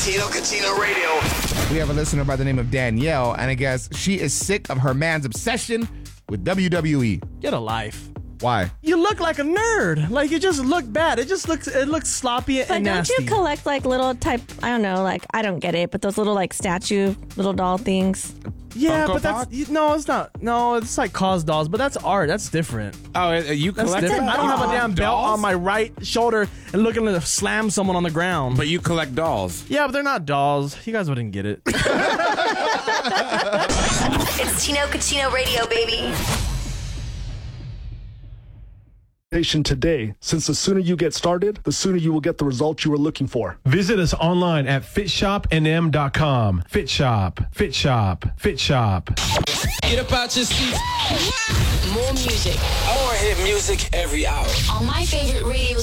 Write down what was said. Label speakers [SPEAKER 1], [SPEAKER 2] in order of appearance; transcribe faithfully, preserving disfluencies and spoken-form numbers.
[SPEAKER 1] Tino Cucino Radio.
[SPEAKER 2] We have a listener by the name of Danielle, and I guess she is sick of her man's obsession with W W E.
[SPEAKER 3] Get a life.
[SPEAKER 2] Why?
[SPEAKER 3] You look like a nerd. Like, you just look bad. It just looks it looks sloppy
[SPEAKER 4] But
[SPEAKER 3] and
[SPEAKER 4] don't
[SPEAKER 3] nasty.
[SPEAKER 4] you collect like little type, I don't know, like, I don't get it, but those little like statue, little doll things?
[SPEAKER 3] Yeah,
[SPEAKER 2] Funko
[SPEAKER 3] but that's
[SPEAKER 2] Pop?
[SPEAKER 3] you- no, it's not. No, it's like cause dolls, but that's art. That's different.
[SPEAKER 5] Oh, uh, you
[SPEAKER 3] That's
[SPEAKER 5] collect
[SPEAKER 3] different. I don't have a damn belt
[SPEAKER 5] dolls?
[SPEAKER 3] on my right shoulder and looking to slam someone on the ground.
[SPEAKER 5] But you collect dolls.
[SPEAKER 3] Yeah, but they're not dolls. You guys wouldn't get it.
[SPEAKER 6] It's Tino Cucino Radio, baby.
[SPEAKER 7] Today, since the sooner you get started, the sooner you will get the results you are looking for.
[SPEAKER 8] Visit us online at fit shop n m dot com. Fit Shop, Fit Shop, Fit Shop.
[SPEAKER 1] Get up out your seat.
[SPEAKER 6] More music
[SPEAKER 1] More hit music every hour.
[SPEAKER 6] on my favorite radio